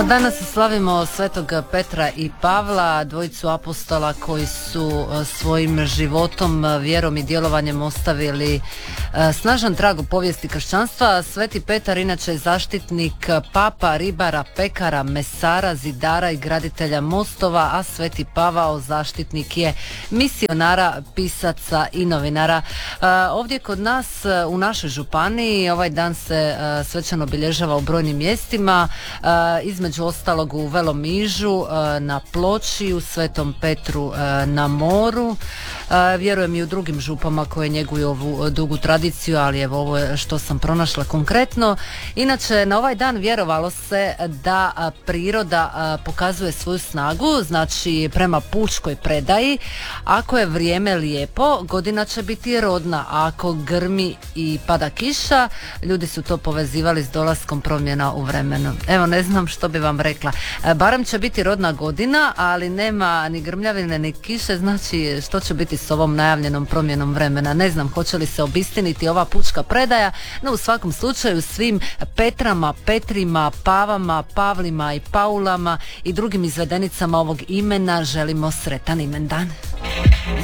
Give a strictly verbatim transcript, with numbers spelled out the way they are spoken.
Danas slavimo Svetog Petra i Pavla, dvojicu apostola koji su svojim životom, vjerom i djelovanjem ostavili snažan trag u povijesti kršćanstva. Sveti Petar inače je zaštitnik papa, ribara, pekara, mesara, zidara i graditelja mostova, a Sveti Pavao zaštitnik je misionara, pisaca i novinara. Ovdje kod nas u našoj županiji ovaj dan se svečano obilježava u brojnim mjestima, između ostalog u Velom Ižu, na Ploči, u Svetom Petru na moru. Vjerujem i u drugim župama koje njeguju ovu dugu tradiciju, ali evo ovo je što sam pronašla konkretno. Inače, na ovaj dan vjerovalo se da priroda pokazuje svoju snagu, znači prema pučkoj predaji. Ako je vrijeme lijepo, godina će biti rodna, a ako grmi i pada kiša, ljudi su to povezivali s dolaskom promjena u vremenu. Evo, ne znam što bi vam rekla. Barem će biti rodna godina, ali nema ni grmljavine ni kiše, znači što će biti s ovom najavljenom promjenom vremena. Ne znam hoće li se obistiniti ova pučka predaja, no u svakom slučaju svim Petrama, Petrima, Pavama, Pavlima i Paulama i drugim izvedenicama ovog imena želimo sretan imendan.